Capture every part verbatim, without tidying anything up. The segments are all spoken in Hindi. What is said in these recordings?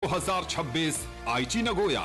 हज़ार छब्बीस आईची नगोया।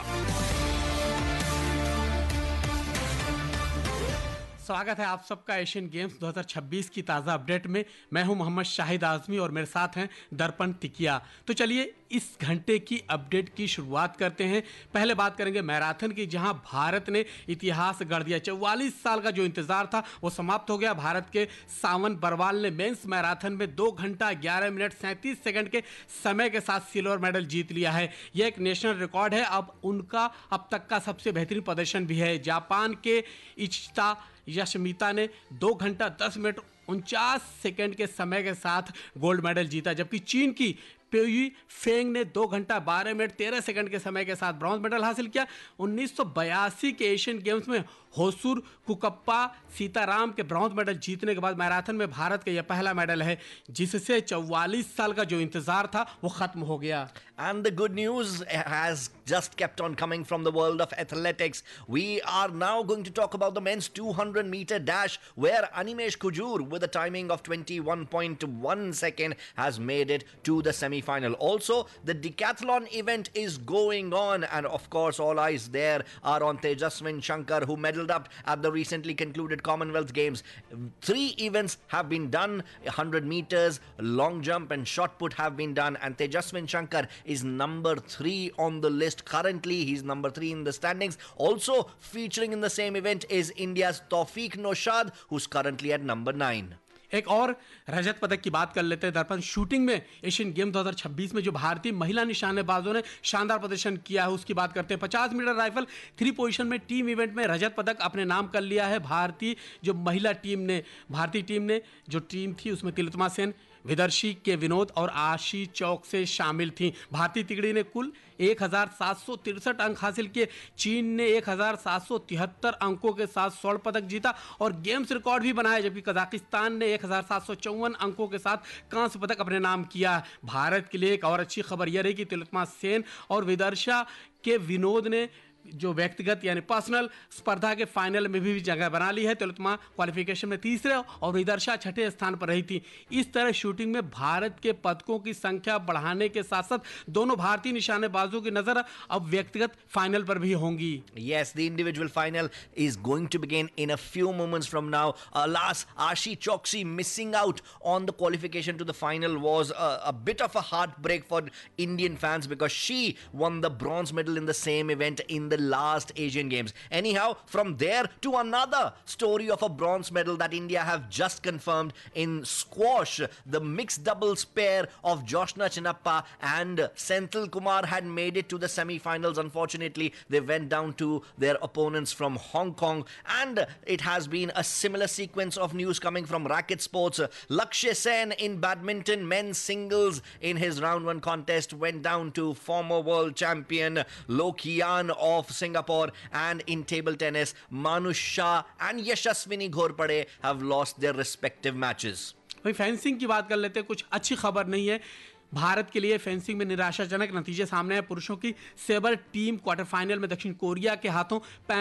स्वागत है आप सबका एशियन गेम्स दो हज़ार छब्बीस की ताज़ा अपडेट में। मैं हूं मोहम्मद शाहिद आज़मी और मेरे साथ हैं दर्पण टिकिया। तो चलिए इस घंटे की अपडेट की शुरुआत करते हैं। पहले बात करेंगे मैराथन की, जहां भारत ने इतिहास गढ़ दिया। चौवालीस साल का जो इंतजार था वो समाप्त हो गया। भारत के सावन बरवाल ने मेंस मैराथन में दो घंटा ग्यारह मिनट सैंतीस सेकंड के समय के साथ सिल्वर मेडल जीत लिया है। यह एक नेशनल रिकॉर्ड है। अब उनका अब तक का सबसे बेहतरीन प्रदर्शन भी है। जापान के इचिता यशमिता ने दो घंटा दस मिनट उनचास सेकंड के समय के साथ गोल्ड मेडल जीता, जबकि चीन की पेयी फेंग ने दो घंटा बारह मिनट तेरह सेकंड के समय के साथ ब्रॉन्ज मेडल हासिल किया। उन्नीस सौ बयासी के एशियन गेम्स में होसुर कुकप्पा सीताराम के ब्रॉन्ज मेडल जीतने के बाद मैराथन में भारत का यह पहला मेडल है, जिससे चौवालीस साल का जो इंतजार था वो खत्म हो गया। And the good news has just kept on coming from the world of athletics. We are now going to talk about the men's two hundred meter dash, where Animesh Kujur, with a timing of twenty-one point one second, has made it to the semi-final. Also, the decathlon event is going on, and of course, all eyes there are on Tejaswin Shankar, who medaled up at the recently concluded Commonwealth Games. Three events have been done: one hundred meters, long jump, and shot put have been done, and Tejaswin Shankar is number three on the list currently. He's number three in the standings. Also featuring in the same event is India's Tawfiq Noshad, who's currently at number nine. एक और रजत पदक की बात कर लेते हैं दर्पण। शूटिंग में एशियन गेम दो हज़ार छब्बीस में जो भारतीय महिला निशानेबाजों ने शानदार प्रदर्शन किया है उसकी बात करते हैं। पचास मीटर राइफल थ्री पोजीशन में टीम इवेंट में रजत पदक अपने नाम कर लिया है। भारतीय जो महिला टीम ने भारतीय टीम ने जो टीम थी उसमें तिलोत्तमा सेन, विदर्शी के विनोद और आशी चौक से शामिल थी। भारतीय तिगड़ी ने कुल एक हज़ार सात सौ तिरसठ अंक हासिल किए। चीन ने एक हज़ार सात सौ तिहत्तर अंकों के साथ स्वर्ण पदक जीता और गेम्स रिकॉर्ड भी बनाया, जबकि कजाकिस्तान ने एक हज़ार सात सौ चौवन अंकों के साथ कांस्य पदक अपने नाम किया। भारत के लिए एक और अच्छी खबर यह रही कि तिलोत्तमा सेन और विदर्शा के विनोद ने जो व्यक्तिगत यानी पर्सनल स्पर्धा के फाइनल में भी जगह बना ली है। तिलोत्तमा क्वालिफिकेशन में तीसरे और विदर्शा छठे स्थान पर रही थी। इस तरह शूटिंग में भारत के पदकों की संख्या बढ़ाने के साथ साथ दोनों भारतीय निशानेबाजों की नजर अब व्यक्तिगत फाइनल पर भी होंगी। Yes, the individual final is going to begin in a few moments from now. Alas, Ashi Choksi missing out on the qualification to the final was a, a bit of a heartbreak for Indian fans, because she won the bronze medal in the same event in the the last Asian Games. Anyhow, from there to another story of a bronze medal that India have just confirmed in squash. The mixed doubles pair of Joshna Chinnappa and Senthil Kumar had made it to the semi-finals. Unfortunately, they went down to their opponents from Hong Kong, and it has been a similar sequence of news coming from racket sports. Lakshya Sen in badminton men's singles in his round one contest went down to former world champion Loh Kian of Singapore, and in table tennis, Manush Shah and Yashaswini Ghorpade have lost their respective matches. भाई फेंसिंग की बात कर लेते हैं। कुछ अच्छी खबर नहीं है भारत के लिए। फेंसिंग में निराशाजनक नतीजे सामने हैं। पुरुषों की सेबर टीम क्वार्टर फाइनल में दक्षिण कोरिया के हाथों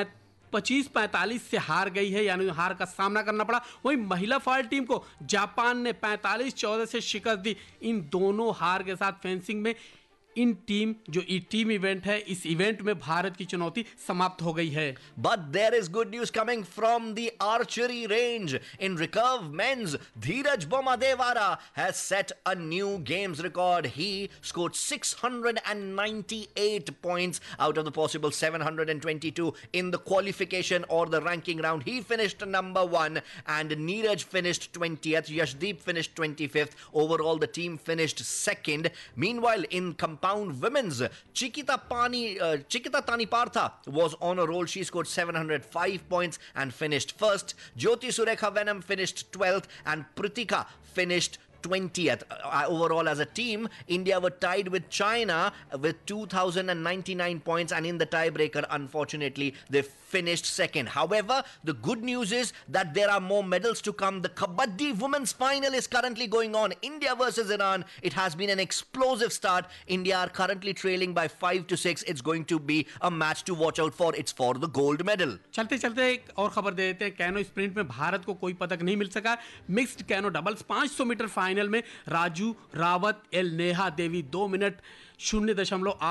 पच्चीस पैंतालीस से हार गई है, यानी हार का सामना करना पड़ा। वहीं महिला फाइल टीम को जापान ने पैंतालीस चौदह से शिकस्त दी। इन दोनों हार के साथ फेंसिंग में इन टीम जो ई टीम इवेंट है, इस इवेंट में भारत की चुनौती समाप्त हो गई है। But there is good news coming from the archery range. In recurve men's, Dheeraj Bommadewara has set a new games record. He scored six hundred ninety-eight points out of the possible seven hundred twenty-two in the qualification or the ranking round. He finished number one, and Neeraj finished twentieth. Yashdeep finished twenty-fifth. Overall, the team finished second. Meanwhile, in comparison Pound women's, Chikita Pani, uh, Chikita Tani Partha was on a roll. She scored seven hundred five points and finished first. Jyoti Surekha Venom finished twelfth, and Pritika finished twentieth. Uh, overall, as a team, India were tied with China with two thousand ninety-nine points, and in the tiebreaker, unfortunately, they finished second. However, the good news is that there are more medals to come. The Kabaddi women's final is currently going on. India versus Iran. It has been an explosive start. India are currently trailing by five to six. It's going to be a match to watch out for. It's for the gold medal. चलते चलते एक और खबर दे देते हैं। कैनो स्प्रिंट में भारत को कोई पदक नहीं मिल सका। मिक्स्ड कैनो डबल्स पाँच सौ मीटर फाइनल में राजू रावत एल नेहा देवी दो मिनट शून्य दशमलव